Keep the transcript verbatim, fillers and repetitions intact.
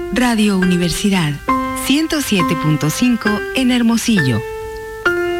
Radio Universidad ciento siete punto cinco en Hermosillo.